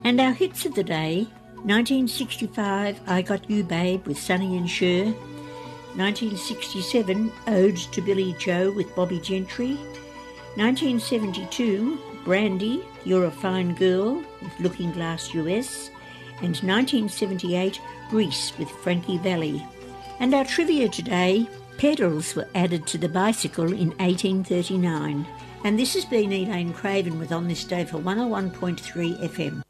And our hits of the day: 1965, I Got You Babe with Sonny and Cher; 1967, Ode to Billy Joe with Bobby Gentry; 1972, Brandy, You're a Fine Girl with Looking Glass US; and 1978, Grease with Frankie Valli. And our trivia today: pedals were added to the bicycle in 1839. And this has been Elaine Craven with On This Day for 101.3 FM.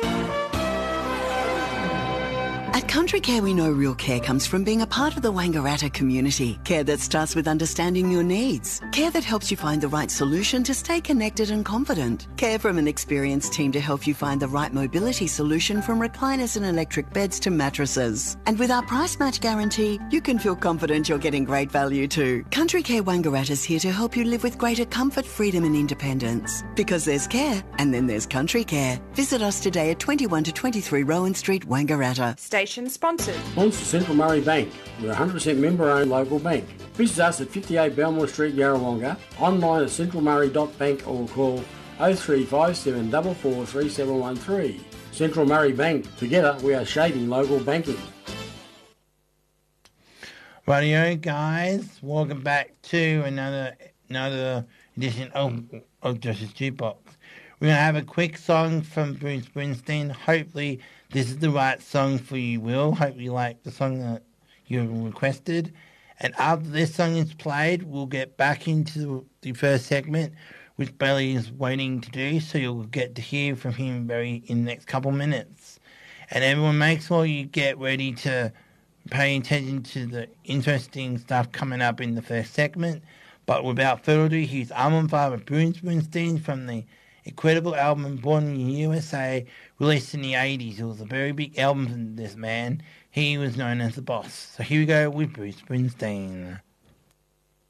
At Country Care, we know real care comes from being a part of the Wangaratta community. Care that starts with understanding your needs. Care that helps you find the right solution to stay connected and confident. Care from an experienced team to help you find the right mobility solution, from recliners and electric beds to mattresses. And with our price match guarantee, you can feel confident you're getting great value too. Country Care Wangaratta's here to help you live with greater comfort, freedom and independence. Because there's care, and then there's Country Care. Visit us today at 21 to 23 Rowan Street, Wangaratta. Station sponsored. Sponsor Central Murray Bank. We're a 100% member-owned local bank. Visit us at 58 Belmore Street, Yarrawonga, online at centralmurray.bank or call 0357 443713. Central Murray Bank. Together we are shaping local banking. Rightio, guys. Welcome back to another edition of Josh's Jukebox. We're going to have a quick song from Bruce Springsteen. Hopefully this is the right song for you, Will. Hope you like the song that you requested. And after this song is played, we'll get back into the first segment, which Bailey is waiting to do, so you'll get to hear from him in the next couple minutes. And everyone, make sure you get ready to pay attention to the interesting stuff coming up in the first segment. But without further ado, here's Arm on Fire with Bruce Springsteen from the incredible album Born in the USA, released in the 80s. It was a very big album for this man. He was known as the Boss. So here we go with Bruce Springsteen.